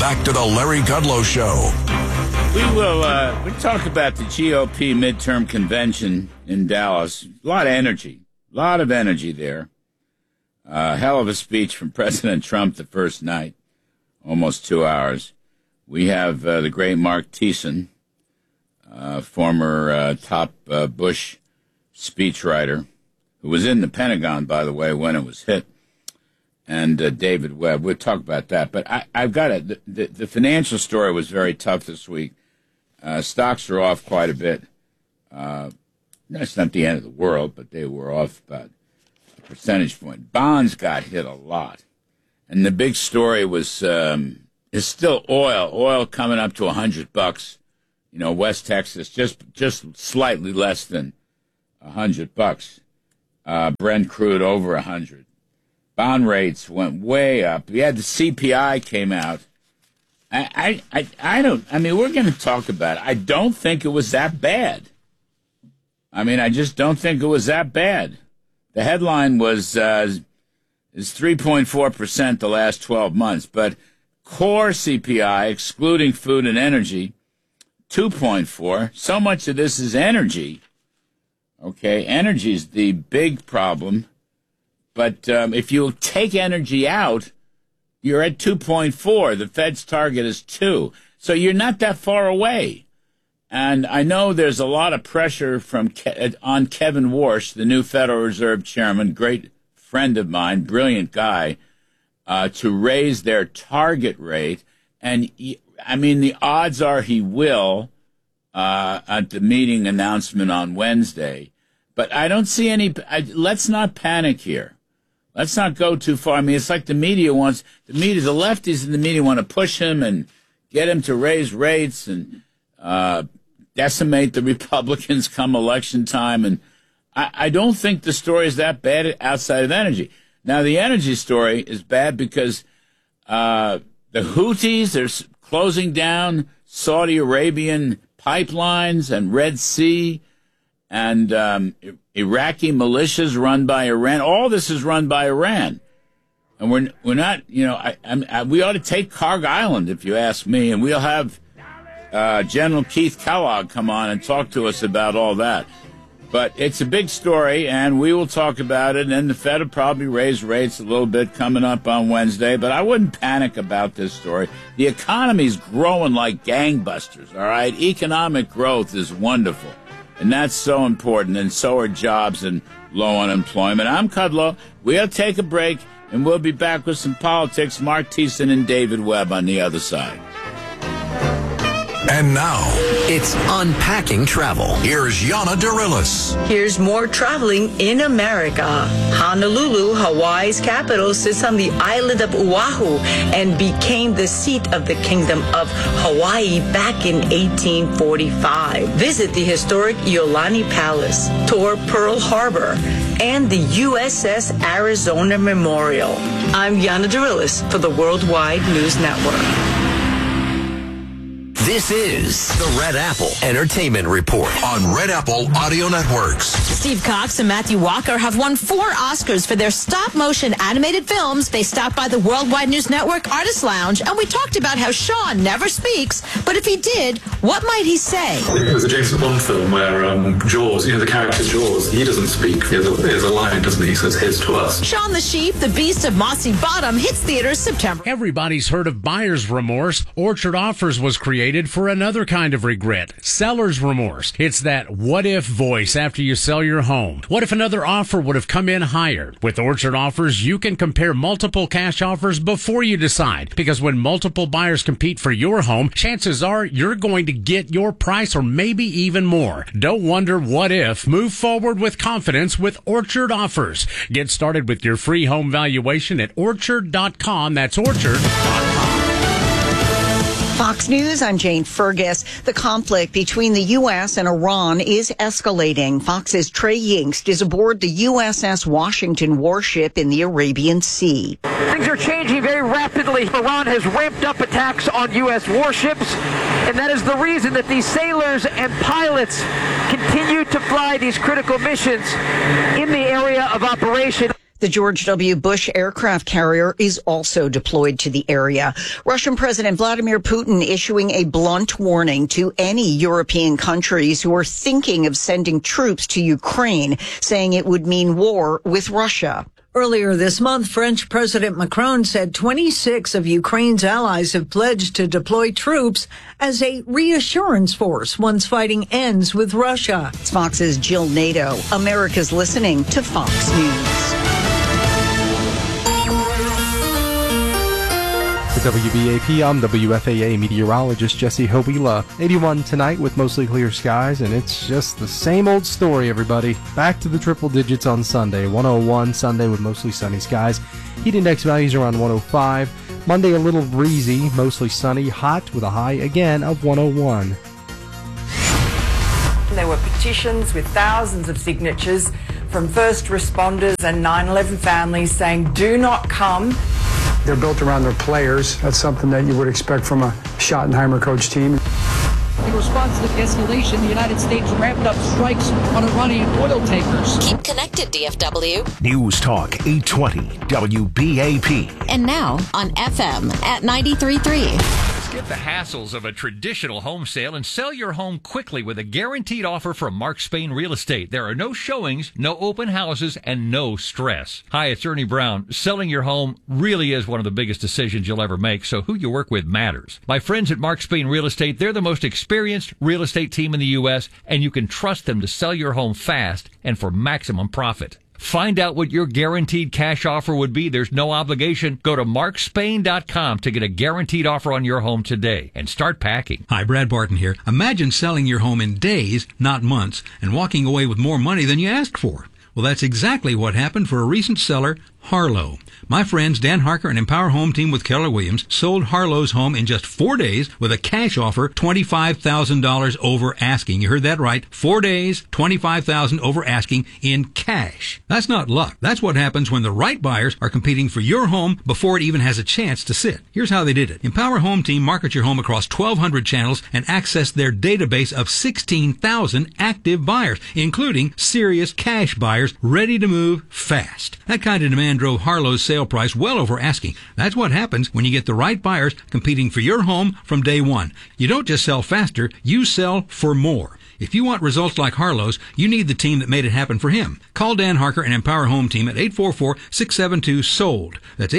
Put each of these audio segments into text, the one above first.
back to the Larry Kudlow Show. We'll talk about the GOP midterm convention in Dallas. A lot of energy there. Hell of a speech from President Trump the first night, almost 2 hours. We have the great Mark Thiessen, former top Bush speechwriter, who was in the Pentagon, by the way, when it was hit, and David Webb. We'll talk about that. But I've got it. The financial story was very tough this week. Stocks are off quite a bit. That's not the end of the world, but they were off about a percentage point. Bonds got hit a lot. And the big story was is still oil. Oil coming up to $100. You know, West Texas, just slightly less than $100. Brent crude over 100. Bond rates went way up. We had the CPI came out. I mean, we're going to talk about it. I don't think it was that bad. I mean, I just don't think it was that bad. The headline was is 3.4% the last 12 months, but core CPI, excluding food and energy, 2.4. So much of this is energy. Okay, energy is the big problem. But if you take energy out, you're at 2.4. The Fed's target is 2. So you're not that far away. And I know there's a lot of pressure on Kevin Warsh, the new Federal Reserve Chairman, great friend of mine, brilliant guy, to raise their target rate. And, I mean, the odds are he will at the meeting announcement on Wednesday. But I don't see any let's not panic here. Let's not go too far. I mean, it's like the lefties in the media want to push him and get him to raise rates and decimate the Republicans come election time. And I don't think the story is that bad outside of energy. Now, the energy story is bad because the Houthis are closing down Saudi Arabian pipelines and Red Sea, and Iraqi militias run by Iran. All this is run by Iran. And we're not, you know, we ought to take Carg Island, if you ask me, and we'll have General Keith Kellogg come on and talk to us about all that. But it's a big story, and we will talk about it, and the Fed will probably raise rates a little bit coming up on Wednesday, but I wouldn't panic about this story. The economy's growing like gangbusters, all right? Economic growth is wonderful. And that's so important, and so are jobs and low unemployment. I'm Kudlow. We'll take a break, and we'll be back with some politics. Mark Thiessen and David Webb on the other side. And now, it's Unpacking Travel. Here's Yana Darilis. Here's more traveling in America. Honolulu, Hawaii's capital, sits on the island of Oahu and became the seat of the Kingdom of Hawaii back in 1845. Visit the historic Iolani Palace, tour Pearl Harbor, and the USS Arizona Memorial. I'm Yana Darilis for the Worldwide News Network. This is the Red Apple Entertainment Report On Red Apple Audio Networks. Steve Cox and Matthew Walker have won 4 Oscars for their stop-motion animated films. They stopped by the Worldwide News Network Artist Lounge, and we talked about how Sean never speaks, but if he did, what might he say? It was a James Bond film where Jaws, the character Jaws, he doesn't speak. There's a line, doesn't he? He says, "Here's to us." Shaun the Sheep, the Beast of Mossy Bottom, hits theaters September. Everybody's heard of buyer's remorse. Orchard Offers was created for another kind of regret, seller's remorse. It's that what-if voice after you sell your home. What if another offer would have come in higher? With Orchard Offers, you can compare multiple cash offers before you decide, because when multiple buyers compete for your home, chances are you're going to get your price or maybe even more. Don't wonder what if. Move forward with confidence with Orchard Offers. Get started with your free home valuation at orchard.com. That's orchard.com. Fox News, I'm Jane Fergus. The conflict between the U.S. and Iran is escalating. Fox's Trey Yingst is aboard the USS Washington warship in the Arabian Sea. Things are changing very rapidly. Iran has ramped up attacks on U.S. warships, and that is the reason that these sailors and pilots continue to fly these critical missions in the area of operation. The George W. Bush aircraft carrier is also deployed to the area. Russian President Vladimir Putin issuing a blunt warning to any European countries who are thinking of sending troops to Ukraine, saying it would mean war with Russia. Earlier this month, French President Macron said 26 of Ukraine's allies have pledged to deploy troops as a reassurance force once fighting ends with Russia. It's Fox's Jill Nato. America's listening to Fox News. For WBAP, I'm WFAA meteorologist Jesse Hovila. 81 tonight with mostly clear skies, and it's just the same old story, everybody. Back to the triple digits on Sunday. 101 Sunday with mostly sunny skies. Heat index values around 105. Monday a little breezy, mostly sunny, hot with a high again of 101. There were petitions with thousands of signatures from first responders and 9/11 families saying, do not come. They're built around their players. That's something that you would expect from a Schottenheimer coach team. In response to the escalation, the United States ramped up strikes on Iranian oil tankers. Keep connected, DFW. News Talk 820 WBAP. And now on FM at 93.3. Skip the hassles of a traditional home sale and sell your home quickly with a guaranteed offer from Mark Spain Real Estate. There are no showings, no open houses, and no stress. Hi, it's Ernie Brown. Selling your home really is one of the biggest decisions you'll ever make, so who you work with matters. My friends at Mark Spain Real Estate, they're the most experienced real estate team in the U.S., and you can trust them to sell your home fast and for maximum profit. Find out what your guaranteed cash offer would be. There's no obligation. Go to markspain.com to get a guaranteed offer on your home today and start packing. Hi, Brad Barton here. Imagine selling your home in days, not months, and walking away with more money than you asked for. Well, that's exactly what happened for a recent seller, Harlow. My friends Dan Harker and Empower Home Team with Keller Williams sold Harlow's home in just 4 days with a cash offer $25,000 over asking. You heard that right. 4 days, $25,000 over asking in cash. That's not luck. That's what happens when the right buyers are competing for your home before it even has a chance to sit. Here's how they did it. Empower Home Team market your home across 1,200 channels and access their database of 16,000 active buyers, including serious cash buyers ready to move fast. That kind of demand drove Harlow's sale price well over asking. That's what happens when you get the right buyers competing for your home from day one. You don't just sell faster, you sell for more. If you want results like Harlow's, you need the team that made it happen for him. Call Dan Harker and Empower Home Team at 844-672-SOLD. That's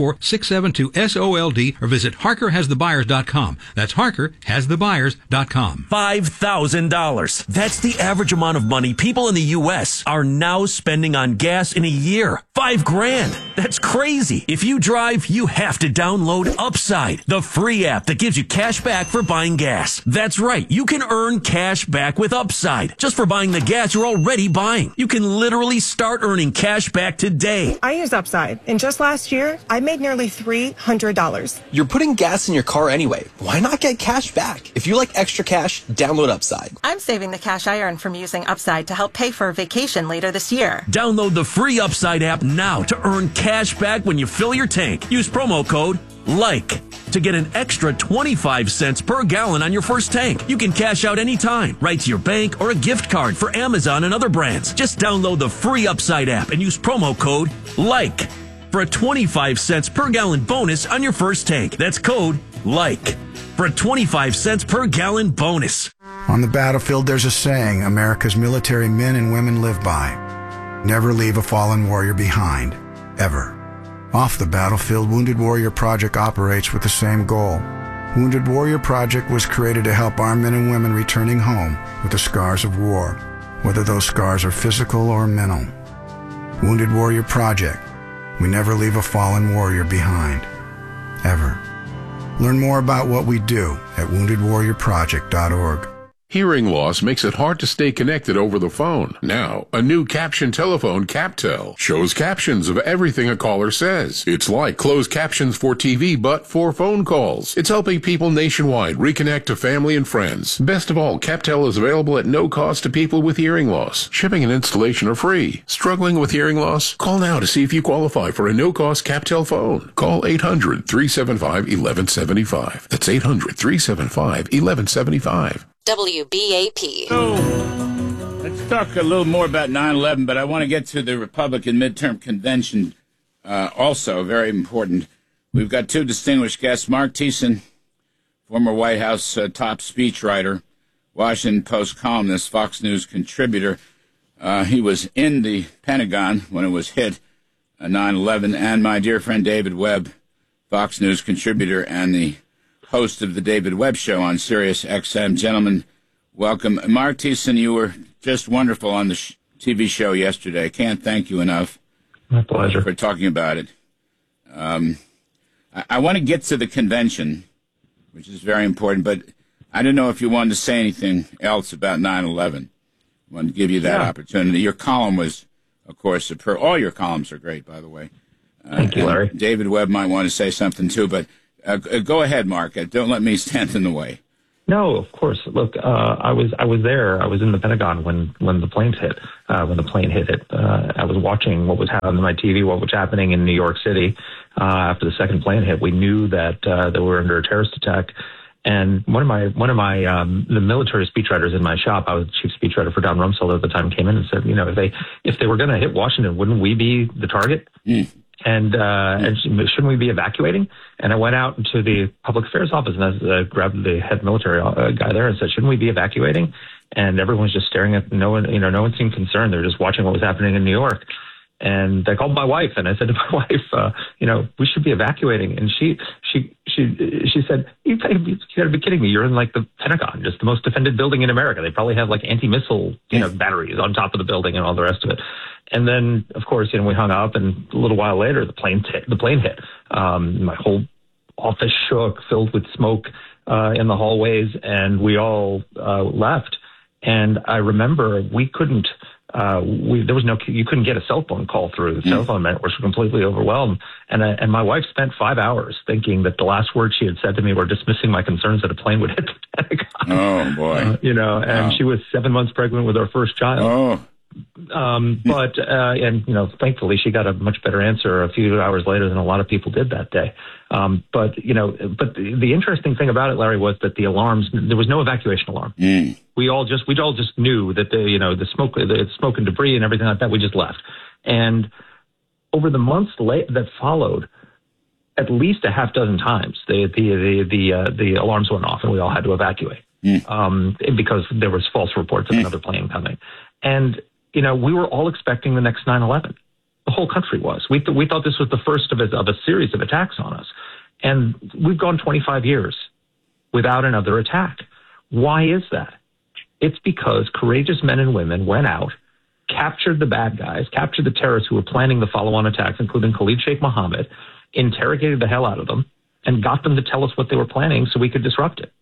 844-672-SOLD, or visit HarkerHasTheBuyers.com. That's HarkerHasTheBuyers.com. $5,000. That's the average amount of money people in the U.S. are now spending on gas in a year. $5,000. That's crazy. If you drive, you have to download Upside, the free app that gives you cash back for buying gas. That's right. You can earn cash back with Upside just for buying the gas you're already buying. You can literally start earning cash back today. I use Upside, and just last year, I made nearly $300. You're putting gas in your car anyway. Why not get cash back? If you like extra cash, download Upside. I'm saving the cash I earn from using Upside to help pay for a vacation later this year. Download the free Upside app now to earn cash back when you fill your tank. Use promo code LIKE to get an extra 25 cents per gallon on your first tank. You can cash out anytime, right to your bank or a gift card for Amazon and other brands. Just download the free Upside app and use promo code LIKE for a 25 cents per gallon bonus on your first tank. That's code LIKE for a 25 cents per gallon bonus. On the battlefield, there's a saying America's military men and women live by. Never leave a fallen warrior behind, ever. Off the battlefield, Wounded Warrior Project operates with the same goal. Wounded Warrior Project was created to help our men and women returning home with the scars of war, whether those scars are physical or mental. Wounded Warrior Project. We never leave a fallen warrior behind, ever. Learn more about what we do at woundedwarriorproject.org. Hearing loss makes it hard to stay connected over the phone. Now, a new caption telephone, CapTel, shows captions of everything a caller says. It's like closed captions for TV, but for phone calls. It's helping people nationwide reconnect to family and friends. Best of all, CapTel is available at no cost to people with hearing loss. Shipping and installation are free. Struggling with hearing loss? Call now to see if you qualify for a no-cost CapTel phone. Call 800-375-1175. That's 800-375-1175. WBAP. So, let's talk a little more about 9/11, but I want to get to the Republican midterm convention also, very important. We've got two distinguished guests. Mark Thiessen, former White House top speechwriter, Washington Post columnist, Fox News contributor. He was in the Pentagon when it was hit, 9/11, and my dear friend David Webb, Fox News contributor and the host of the David Webb Show on Sirius XM. Gentlemen, welcome. Mark Thiessen, you were just wonderful on the TV show yesterday. Can't thank you enough. My pleasure. For talking about it. I want to get to the convention, which is very important, but I don't know if you wanted to say anything else about 9/11. I wanted to give you that opportunity. Your column was, of course, superb. All your columns are great, by the way. Thank you, Larry. David Webb might want to say something, too, but go ahead, Mark. Don't let me stand in the way. No, of course. Look, I was there. I was in the Pentagon when the planes hit. When the plane hit it, I was watching what was happening on my TV, what was happening in New York City after the second plane hit. We knew that they were under a terrorist attack. And one of my the military speechwriters in my shop, I was the chief speechwriter for Don Rumsfeld at the time, came in and said, if they were going to hit Washington, wouldn't we be the target? And shouldn't we be evacuating? And I went out into the public affairs office and I grabbed the head military guy there and said, shouldn't we be evacuating? And everyone was just staring at no one seemed concerned. They were just watching what was happening in New York. And they called my wife and I said to my wife, we should be evacuating. And she said, you gotta be kidding me. You're in like the Pentagon, just the most defended building in America. They probably have like anti-missile, batteries on top of the building and all the rest of it. And then, of course, we hung up, and a little while later, the plane hit. My whole office shook, filled with smoke in the hallways, and we all left. And I remember we couldn't. You couldn't get a cell phone call through. The cell phone networks were completely overwhelmed. And my wife spent 5 hours thinking that the last words she had said to me were dismissing my concerns that a plane would hit the Pentagon. Oh boy! And she was 7 months pregnant with our first child. Oh. Thankfully she got a much better answer a few hours later than a lot of people did that day. But the interesting thing about it, Larry, was that the alarms, there was no evacuation alarm. We all just knew that the smoke and debris and everything like that, we just left. And over the months that followed, at least a half dozen times, the alarms went off and we all had to evacuate. Because there was false reports of another plane coming. And, we were all expecting the next 9/11. The whole country was. We thought this was the first of a series of attacks on us. And we've gone 25 years without another attack. Why is that? It's because courageous men and women went out, captured the bad guys, captured the terrorists who were planning the follow-on attacks, including Khalid Sheikh Mohammed, interrogated the hell out of them, and got them to tell us what they were planning so we could disrupt it.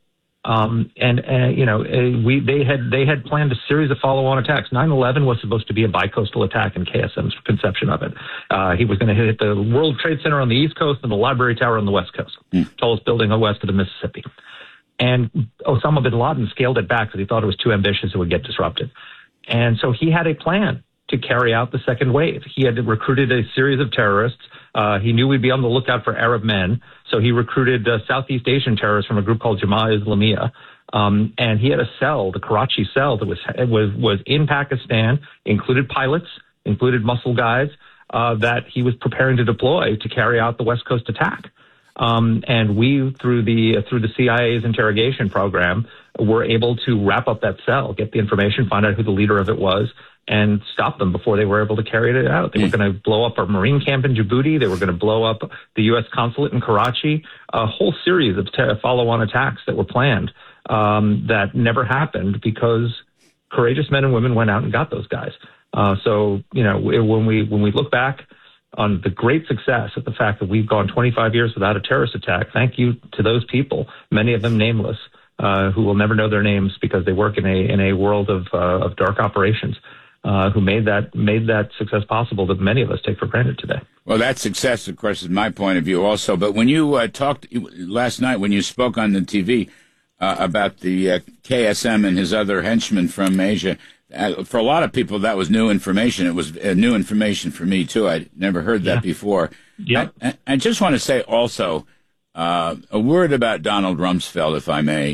They had planned a series of follow-on attacks. 9/11 was supposed to be a bi-coastal attack in KSM's conception of it. He was going to hit the World Trade Center on the East Coast and the Library Tower on the West Coast, tallest building west of the Mississippi. And Osama bin Laden scaled it back because he thought it was too ambitious, it would get disrupted. And so he had a plan to carry out the second wave. He had recruited a series of terrorists. He knew we'd be on the lookout for Arab men, so he recruited Southeast Asian terrorists from a group called Jamaat Islamiyah. And he had a cell, the Karachi cell, that was in Pakistan, included pilots, included muscle guys, that he was preparing to deploy to carry out the West Coast attack. And we, through the CIA's interrogation program, were able to wrap up that cell, get the information, find out who the leader of it was, and stop them before they were able to carry it out. They were going to blow up our Marine camp in Djibouti. They were going to blow up the U.S. consulate in Karachi. A whole series of follow-on attacks that were planned that never happened because courageous men and women went out and got those guys. When we look back on the great success of the fact that we've gone 25 years without a terrorist attack, thank you to those people, many of them nameless, who will never know their names because they work in a world of dark operations. Who made that success possible that many of us take for granted today. Well, that success, of course, is my point of view also. But when you talked last night, when you spoke on the TV about the KSM and his other henchmen from Asia, for a lot of people, that was new information. It was new information for me, too. I'd never heard that before. Yeah. I just want to say also a word about Donald Rumsfeld, if I may.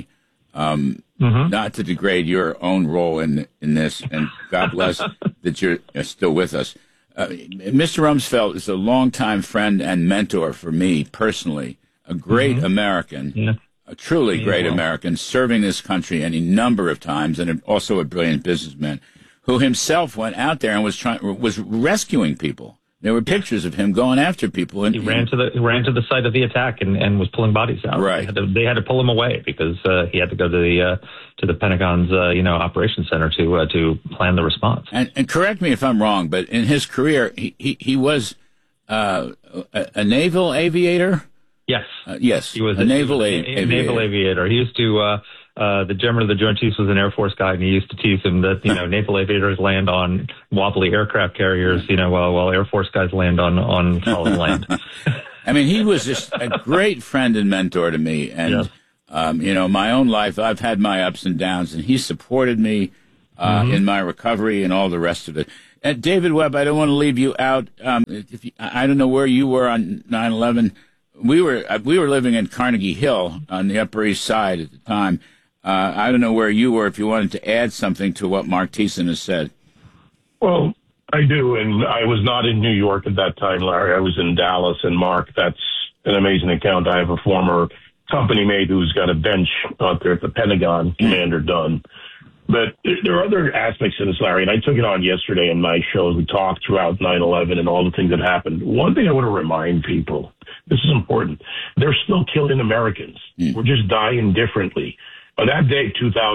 Not to degrade your own role in this, and God bless that you're still with us. Mr. Rumsfeld is a longtime friend and mentor for me personally, a great American, a truly great American, serving this country any number of times, and also a brilliant businessman who himself went out there and was rescuing people. There were pictures of him going after people, and he ran to the site of the attack and was pulling bodies out. Right, they had to pull him away because he had to go to the Pentagon's operations center to plan the response. And correct me if I'm wrong, but in his career, he was a naval aviator. Yes, yes, he was a naval aviator. Naval aviator. He used to. The chairman of the Joint Chiefs was an Air Force guy, and he used to tease him that, naval aviators land on wobbly aircraft carriers, while Air Force guys land on solid land. I mean, he was just a great friend and mentor to me. And, my own life, I've had my ups and downs, and he supported me in my recovery and all the rest of it. David Webb, I don't want to leave you out. I don't know where you were on 9/11. We were living in Carnegie Hill on the Upper East Side at the time. I don't know where you were, if you wanted to add something to what Mark Thiessen has said. Well, I do, and I was not in New York at that time, Larry. I was in Dallas, and Mark, that's an amazing account. I have a former company mate who's got a bench out there at the Pentagon, Commander Dunn. But there are other aspects of this, Larry, and I took it on yesterday in my show. We talked throughout 9/11 and all the things that happened. One thing I want to remind people, this is important, they're still killing Americans. We're just dying differently. On that day,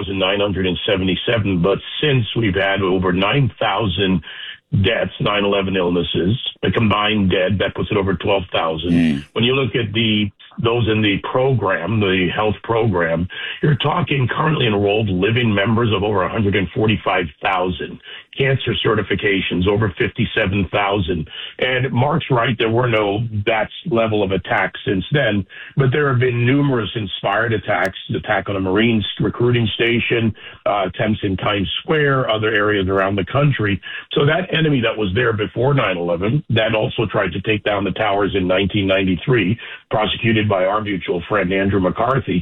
2,977, but since we've had over 9,000 deaths, 9/11 illnesses, a combined dead, that puts it over 12,000. When you look at those in the program, the health program, you're talking currently enrolled living members of over 145,000. Cancer certifications, over 57,000. And Mark's right, there were no that level of attacks since then, but there have been numerous inspired attacks, the attack on a Marine recruiting station, attempts in Times Square, other areas around the country. So that enemy that was there before 9/11, that also tried to take down the towers in 1993, prosecuted by our mutual friend Andrew McCarthy.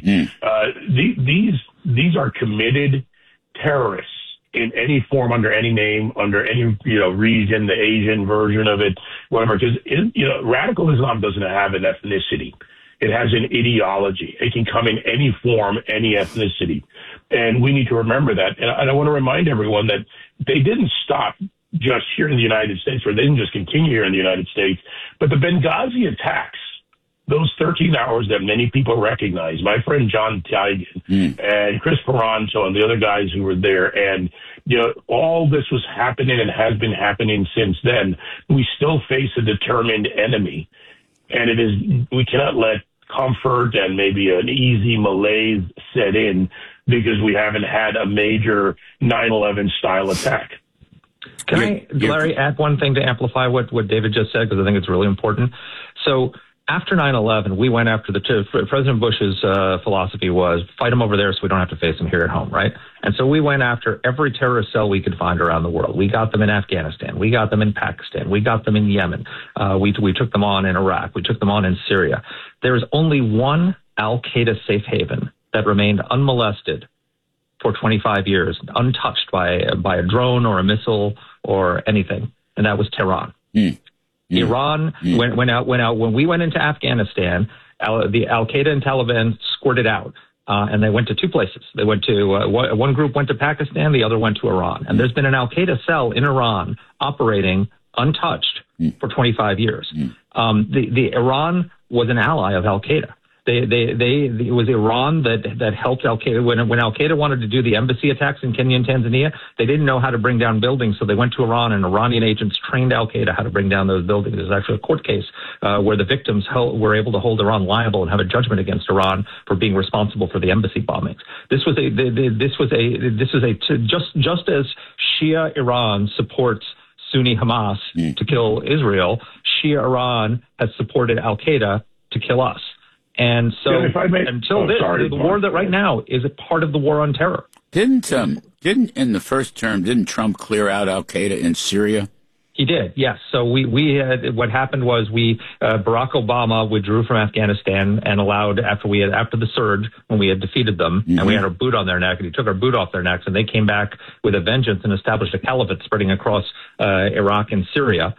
These are committed terrorists in any form, under any name, under any region, the Asian version of it, whatever. Because radical Islam doesn't have an ethnicity; it has an ideology. It can come in any form, any ethnicity, and we need to remember that. And I want to remind everyone that they didn't stop just here in the United States, or they didn't just continue here in the United States, but the Benghazi attacks. Those 13 hours that many people recognize, my friend John Tigan and Chris Paranto and the other guys who were there, and all this was happening and has been happening since then. We still face a determined enemy, and we cannot let comfort and maybe an easy malaise set in because we haven't had a major 9/11 style attack. Can I, Larry, add one thing to amplify what David just said, because I think it's really important. So after 9/11, we went after President Bush's philosophy was fight them over there so we don't have to face them here at home, right? And so we went after every terrorist cell we could find around the world. We got them in Afghanistan. We got them in Pakistan. We got them in Yemen. We took them on in Iraq. We took them on in Syria. There is only one al-Qaeda safe haven that remained unmolested for 25 years, untouched by a drone or a missile or anything, and that was Tehran. Iran went out. When we went into Afghanistan, the Al-Qaeda and Taliban squirted out, and they went to two places. They went to one group went to Pakistan, the other went to Iran. And there's been an Al-Qaeda cell in Iran operating untouched for 25 years. The Iran was an ally of Al-Qaeda. It was Iran that helped Al-Qaeda. When Al-Qaeda wanted to do the embassy attacks in Kenya and Tanzania, they didn't know how to bring down buildings, so they went to Iran, and Iranian agents trained Al-Qaeda how to bring down those buildings. There's actually a court case where the victims were able to hold Iran liable and have a judgment against Iran for being responsible for the embassy bombings. Just as Shia Iran supports Sunni Hamas to kill Israel, Shia Iran has supported Al-Qaeda to kill us. And so the war that right now is a part of the war on terror. Didn't in the first term, didn't Trump clear out Al-Qaeda in Syria? He did, yes. So we had, what happened was Barack Obama withdrew from Afghanistan and allowed, after the surge, when we had defeated them, and we had our boot on their neck, and he took our boot off their necks, and they came back with a vengeance and established a caliphate spreading across Iraq and Syria.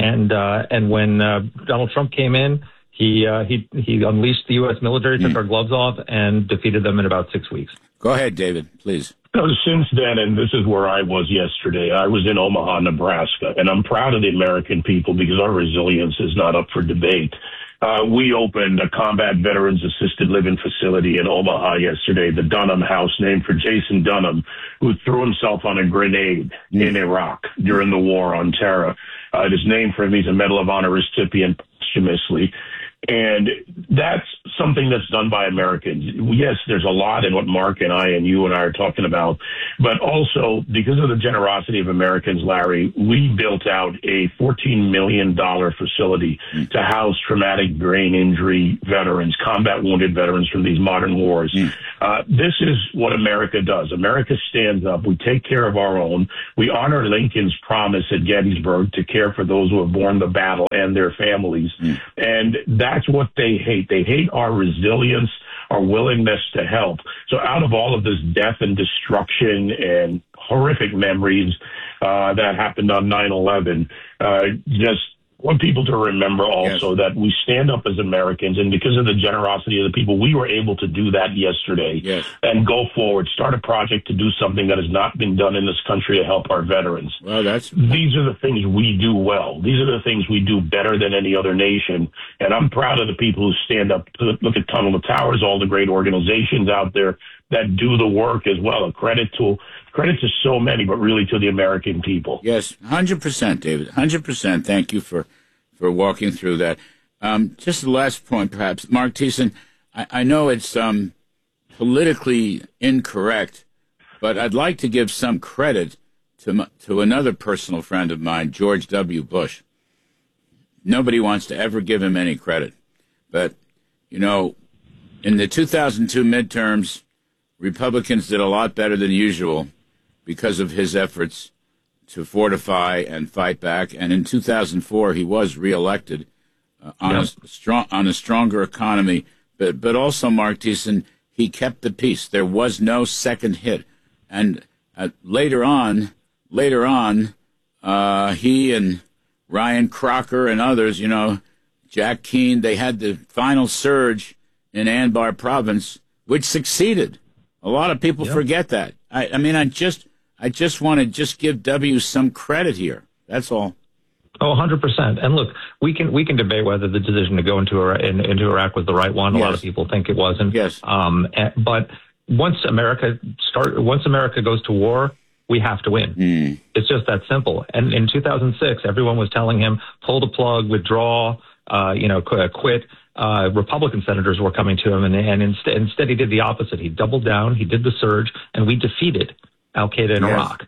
And when Donald Trump came in, he unleashed the U.S. military, took our gloves off, and defeated them in about 6 weeks. Go ahead, David, please. Since then, and this is where I was yesterday, I was in Omaha, Nebraska, and I'm proud of the American people because our resilience is not up for debate. We opened a combat veterans assisted living facility in Omaha yesterday, the Dunham House, named for Jason Dunham, who threw himself on a grenade in Iraq during the war on terror. It is named for him. He's a Medal of Honor recipient posthumously. And that's something that's done by Americans. Yes, there's a lot in what Mark and I and you and I are talking about, but also because of the generosity of Americans, Larry, we built out a $14 million facility to house traumatic brain injury veterans, combat wounded veterans from these modern wars. This is what America does. America stands up. We take care of our own. We honor Lincoln's promise at Gettysburg to care for those who have borne the battle and their families. And that's what they hate. They hate our resilience, our willingness to help. So out of all of this death and destruction and horrific memories that happened on 9/11, just want people to remember also that we stand up as Americans, and because of the generosity of the people, we were able to do that yesterday and go forward, start a project to do something that has not been done in this country to help our veterans. Well, these are the things we do well. These are the things we do better than any other nation. And I'm proud of the people who stand up to look at Tunnel to Towers, all the great organizations out there that do the work as well. A credit to so many, but really to the American people. Yes, 100%, David. 100%. Thank you for walking through that. Just the last point, perhaps. Mark Thiessen, I know it's politically incorrect, but I'd like to give some credit to another personal friend of mine, George W. Bush. Nobody wants to ever give him any credit. But, you know, in the 2002 midterms, Republicans did a lot better than usual because of his efforts to fortify and fight back. And in 2004, he was reelected on a stronger economy. But also, Mark Thiessen, he kept the peace. There was no second hit. And later on, he and Ryan Crocker and others, you know, Jack Keane, they had the final surge in Anbar province, which succeeded. A lot of people forget that. I mean, I just want to give W some credit here. That's all. Oh, 100%. And look, we can debate whether the decision to go into Iraq was the right one. A lot of people think it wasn't. Yes. But once America goes to war, we have to win. It's just that simple. And in 2006, everyone was telling him, pull the plug, withdraw, quit. Republican senators were coming to him, and instead he did the opposite. He doubled down, he did the surge, and we defeated Al-Qaeda in Iraq.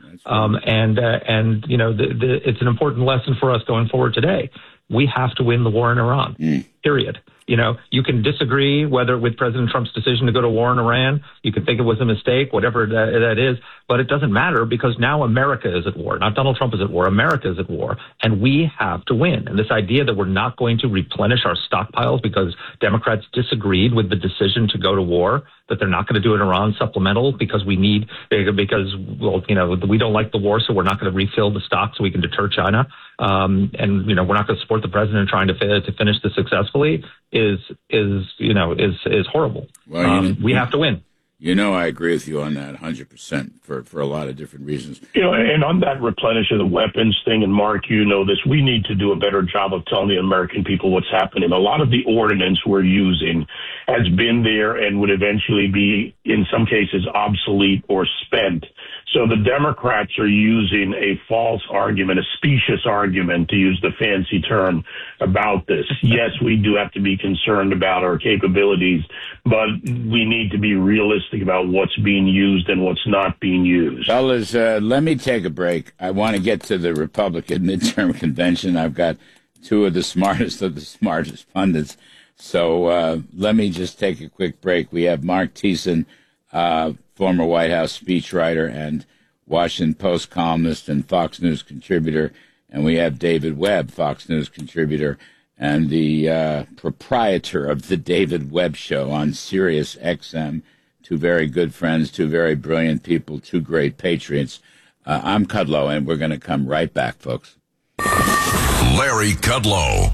And you know, it's an important lesson for us going forward today. We have to win the war in Iran, period. You know, you can disagree with President Trump's decision to go to war in Iran. You can think it was a mistake, whatever that is, but it doesn't matter because now America is at war. Not Donald Trump is at war. America is at war, and we have to win. And this idea that we're not going to replenish our stockpiles because Democrats disagreed with the decision to go to war, that they're not going to do an Iran supplemental because we don't like the war, so we're not going to refill the stock so we can deter China. And you know, we're not going to support the president trying to finish this successfully is horrible. Well, we have to win. You know, I agree with you on that 100% for a lot of different reasons. You know, and on that replenish of the weapons thing, and Mark, you know this, we need to do a better job of telling the American people what's happening. A lot of the ordinance we're using has been there and would eventually be, in some cases, obsolete or spent. So the Democrats are using a false argument, a specious argument, to use the fancy term, about this. Yes, we do have to be concerned about our capabilities, but we need to be realistic about what's being used and what's not being used. Fellas, let me take a break. I want to get to the Republican midterm convention. I've got two of the smartest pundits. So let me just take a quick break. We have Mark Thiessen, former White House speechwriter and Washington Post columnist and Fox News contributor, And we have David Webb, Fox News contributor and the proprietor of the David Webb Show on Sirius XM. Two very good friends, two very brilliant people, two great patriots. I'm Kudlow, and we're going to come right back, folks. Larry Kudlow.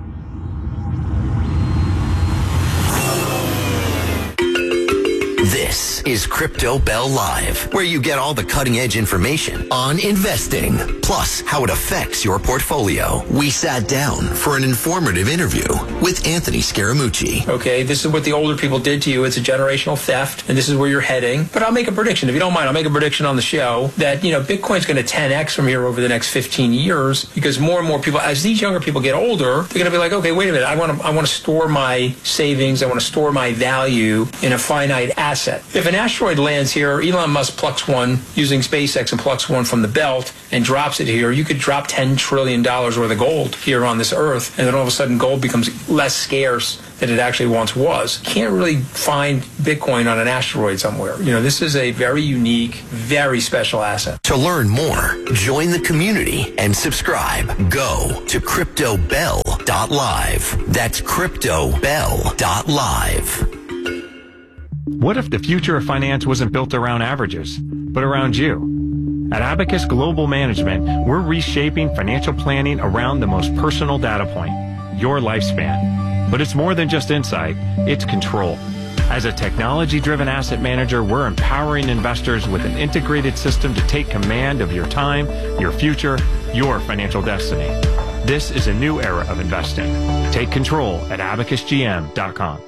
This is Crypto Bell Live, where you get all the cutting-edge information on investing, plus how it affects your portfolio. We sat down for an informative interview with Anthony Scaramucci. Okay, this is what the older people did to you. It's a generational theft, and this is where you're heading. But I'll make a prediction. If you don't mind, I'll make a prediction on the show that, Bitcoin's going to 10x from here over the next 15 years because more and more people, as these younger people get older, they're going to be like, okay, wait a minute, I want to store my savings, I want to store my value in a finite asset. If an asteroid lands here, Elon Musk plucks one using SpaceX and plucks one from the belt and drops it here, you could drop $10 trillion worth of gold here on this earth, and then all of a sudden gold becomes less scarce than it actually once was. You can't really find Bitcoin on an asteroid somewhere. This is a very unique, very special asset. To learn more, join the community and subscribe. Go to CryptoBell.live. That's CryptoBell.live. What if the future of finance wasn't built around averages, but around you? At Abacus Global Management, we're reshaping financial planning around the most personal data point, your lifespan. But it's more than just insight, it's control. As a technology-driven asset manager, we're empowering investors with an integrated system to take command of your time, your future, your financial destiny. This is a new era of investing. Take control at abacusgm.com.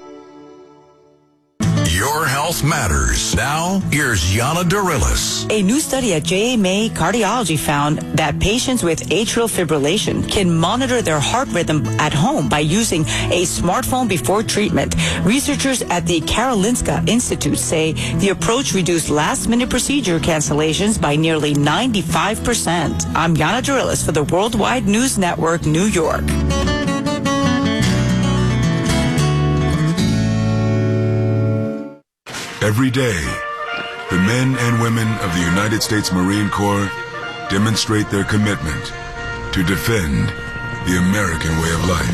Your health matters. Now, here's Yana Dorilis. A new study at JMA Cardiology found that patients with atrial fibrillation can monitor their heart rhythm at home by using a smartphone before treatment. Researchers at the Karolinska Institute say the approach reduced last-minute procedure cancellations by nearly 95%. I'm Yana Dorilis for the Worldwide News Network, New York. Every day, the men and women of the United States Marine Corps demonstrate their commitment to defend the American way of life.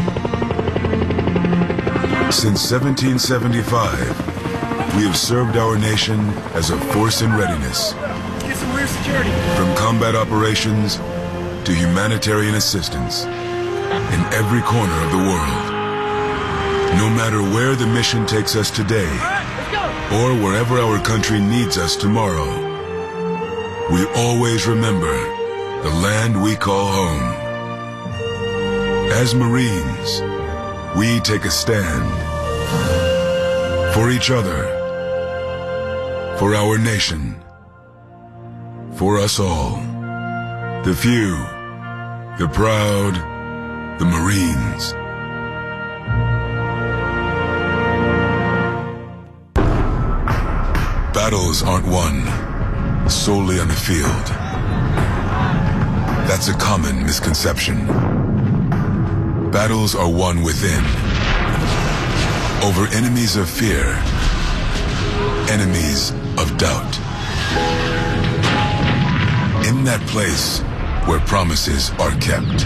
Since 1775, we have served our nation as a force in readiness. Get some rear security. From combat operations to humanitarian assistance in every corner of the world. No matter where the mission takes us today, or wherever our country needs us tomorrow, we always remember the land we call home. As Marines, we take a stand for each other, for our nation, for us all. The few, the proud, the Marines. Battles aren't won solely on the field. That's a common misconception. Battles are won within, over enemies of fear, enemies of doubt. In that place where promises are kept.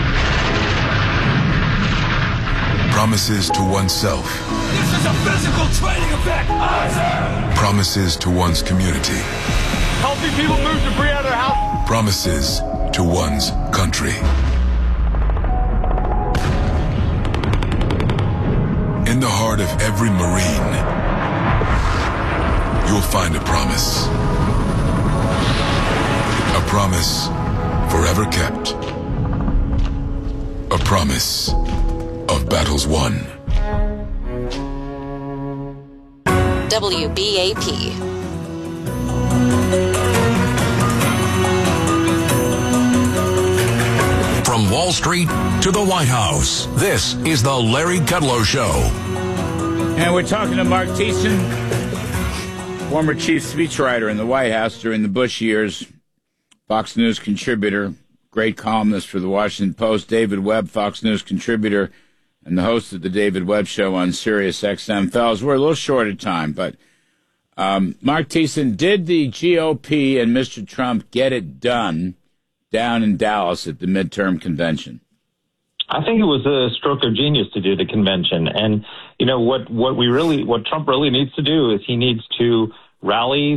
Promises to oneself. This is a physical training effect! Promises to one's community. Helping people move debris out of their house. Promises to one's country. In the heart of every Marine, you'll find a promise. A promise forever kept. A promise of battles won. WBAP. From Wall Street to the White House, this is the Larry Kudlow Show. And we're talking to Mark Thiessen, former chief speechwriter in the White House during the Bush years, Fox News contributor, great columnist for the Washington Post, David Webb, Fox News contributor, and the host of the David Webb Show on Sirius XM. Fellas, we're a little short of time, but Mark Thiessen, did the GOP and Mr. Trump get it done down in Dallas at the midterm convention? I think it was a stroke of genius to do the convention. And, you know, what Trump really needs to do is he needs to rally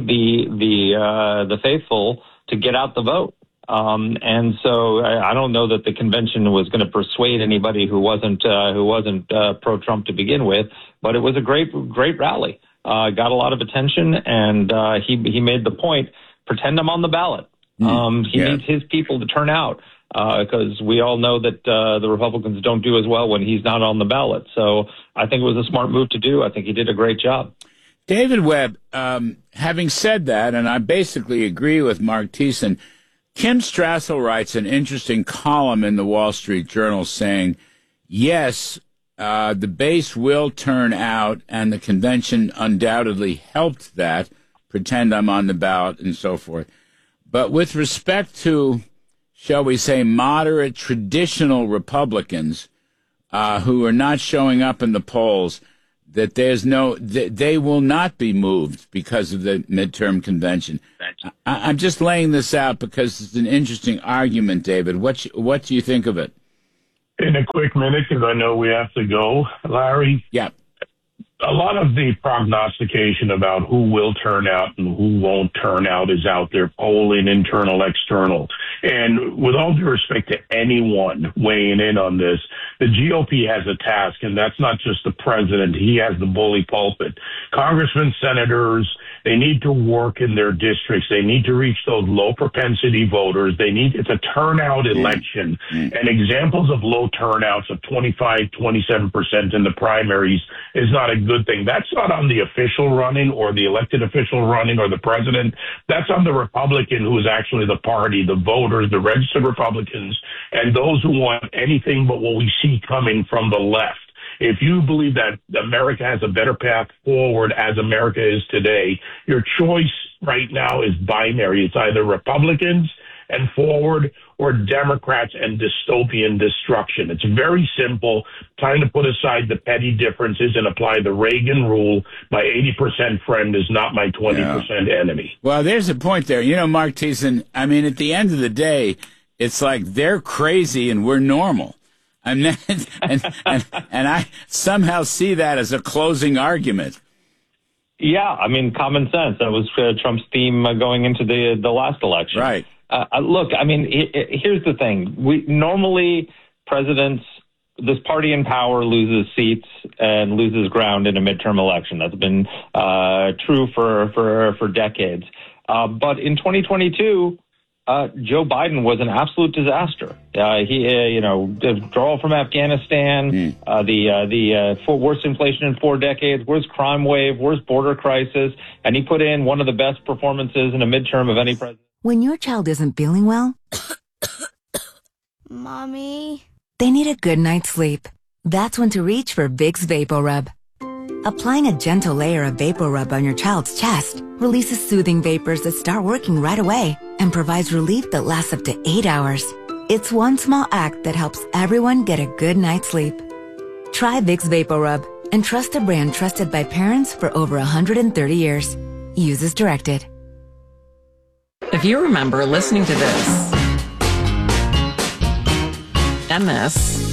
the faithful to get out the vote. And so I don't know that the convention was going to persuade anybody who wasn't pro-Trump to begin with, but it was a great rally. Got a lot of attention, and he made the point, pretend I'm on the ballot. He needs his people to turn out, because we all know that the Republicans don't do as well when he's not on the ballot. So I think it was a smart move to do. I think he did a great job. David Webb, having said that, and I basically agree with Mark Thiessen, Kim Strassel writes an interesting column in the Wall Street Journal saying, yes, the base will turn out, and the convention undoubtedly helped that, pretend I'm on the ballot and so forth. But with respect to, shall we say, moderate traditional Republicans who are not showing up in the polls, that they will not be moved because of the midterm convention. I'm just laying this out because it's an interesting argument, David. What do you think of it? In a quick minute, because I know we have to go, Larry. Yeah. A lot of the prognostication about who will turn out and who won't turn out is out there, polling, internal, external. And with all due respect to anyone weighing in on this, the GOP has a task, and that's not just the president. He has the bully pulpit. Congressmen, senators, they need to work in their districts. They need to reach those low propensity voters. It's a turnout election. And examples of low turnouts of 25, 27% in the primaries is not a good thing. That's not on the official running or the elected official running or the president. That's on the Republican who is actually the party, the voters, the registered Republicans, and those who want anything but what we see coming from the left. If you believe that America has a better path forward as America is today, your choice right now is binary. It's either Republicans and forward or Democrats and dystopian destruction. It's very simple. Time to put aside the petty differences and apply the Reagan rule. My 80% friend is not my 20% enemy. Well, there's a point there. You know, Mark Thiessen, I mean, at the end of the day, it's like they're crazy and we're normal. And I somehow see that as a closing argument. Yeah, I mean, common sense. That was Trump's theme going into the last election. Right. Look, I mean, here's the thing. Normally, presidents, this party in power loses seats and loses ground in a midterm election. That's been true for decades. But in 2022, Joe Biden was an absolute disaster. The withdrawal from Afghanistan, the worst inflation in 4 decades, worst crime wave, worst border crisis, and he put in one of the best performances in a midterm of any president. When your child isn't feeling well, Mommy, they need a good night's sleep. That's when to reach for Vicks VapoRub. Applying a gentle layer of VapoRub on your child's chest releases soothing vapors that start working right away and provides relief that lasts up to 8 hours. It's one small act that helps everyone get a good night's sleep. Try Vicks VapoRub and trust a brand trusted by parents for over 130 years. Use as directed. If you remember listening to this, and this,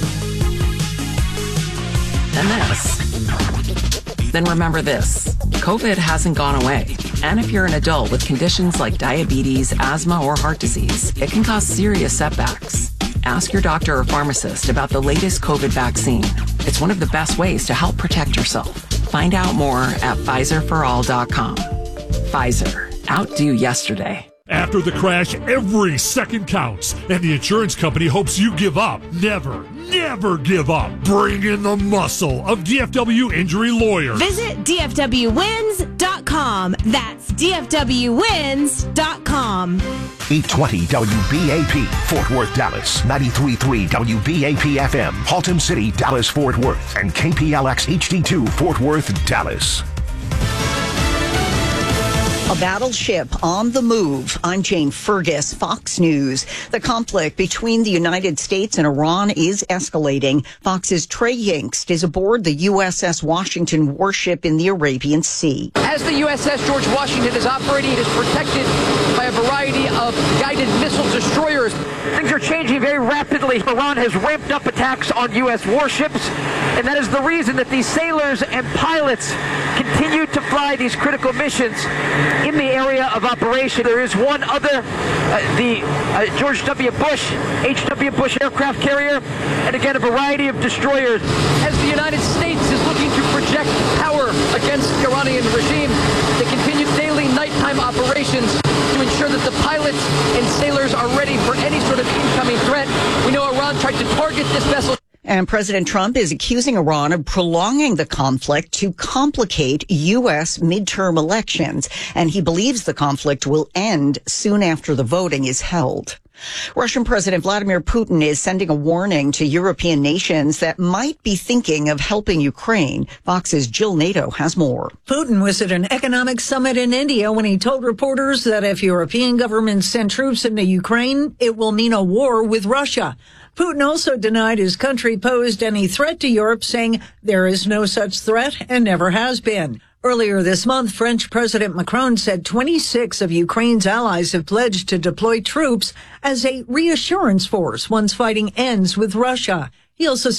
and this, then remember this. COVID hasn't gone away. And if you're an adult with conditions like diabetes, asthma, or heart disease, it can cause serious setbacks. Ask your doctor or pharmacist about the latest COVID vaccine. It's one of the best ways to help protect yourself. Find out more at PfizerForAll.com. Pfizer. Outdo yesterday. After the crash, every second counts, and the insurance company hopes you give up. Never give up. Bring in the muscle of DFW Injury Lawyers. Visit DFWWins.com. That's DFWWins.com. 820 WBAP, Fort Worth, Dallas. 93.3 WBAP FM, Haltom City, Dallas, Fort Worth. And KPLX HD2, Fort Worth, Dallas. A battleship on the move. I'm Jane Fergus, Fox News. The conflict between the United States and Iran is escalating. Fox's Trey Yingst is aboard the USS Washington warship in the Arabian Sea. As the USS George Washington is operating, it is protected by a variety of guided missile destroyers. things are changing very rapidly. Iran has ramped up attacks on U.S. warships, and that is the reason that these sailors and pilots continue to fly these critical missions in the area of operation. There is one other, the George W. Bush, H.W. Bush aircraft carrier, and again, a variety of destroyers. As the United States is looking to project power against the Iranian regime, they continue daily nighttime operations to ensure that the pilots and sailors are ready for any sort of incoming threat. We know Iran tried to target this vessel. And President Trump is accusing Iran of prolonging the conflict to complicate U.S. midterm elections. And he believes the conflict will end soon after the voting is held. Russian President Vladimir Putin is sending a warning to European nations that might be thinking of helping Ukraine. Fox's Jill Nato has more. Putin was at an economic summit in India when he told reporters that if European governments send troops into Ukraine, it will mean a war with Russia. Putin also denied his country posed any threat to Europe, saying there is no such threat and never has been. Earlier this month, French President Macron said 26 of Ukraine's allies have pledged to deploy troops as a reassurance force once fighting ends with Russia. He also